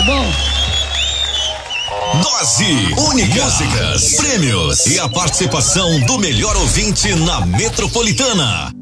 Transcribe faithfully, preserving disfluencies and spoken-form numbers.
bom. Dose única. Músicas, prêmios e a participação do melhor ouvinte na Metropolitana.